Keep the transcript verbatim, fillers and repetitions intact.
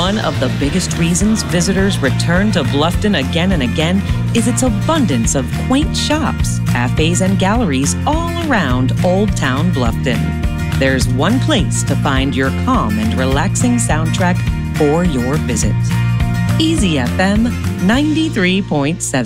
One of the biggest reasons visitors return to Bluffton again and again is its abundance of quaint shops, cafes, and galleries all around Old Town Bluffton. There's one place to find your calm and relaxing soundtrack for your visit. Easy F M ninety-three point seven.